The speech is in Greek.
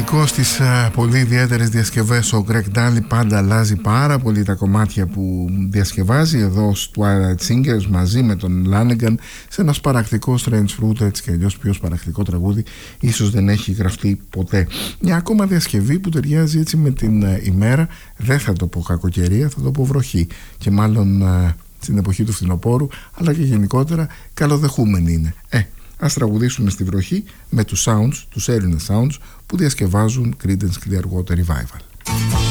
Ειδικό στις πολύ ιδιαίτερες διασκευές, ο Greg Daly πάντα αλλάζει πάρα πολύ τα κομμάτια που διασκευάζει. Εδώ στο Twilight Singers μαζί με τον Lanegan σε ένα σπαρακτικό Strange Fruit, έτσι και αλλιώς πιο σπαρακτικό τραγούδι ίσως δεν έχει γραφτεί ποτέ. Μια ακόμα διασκευή που ταιριάζει έτσι με την ημέρα, δεν θα το πω κακοκαιρία, θα το πω βροχή, και μάλλον στην εποχή του φθινοπόρου, αλλά και γενικότερα καλοδεχούμενη είναι. Ας τραγουδήσουμε στη βροχή με τους Sounds, τους Έλληνες Sounds που διασκευάζουν Creedence Clearwater Revival.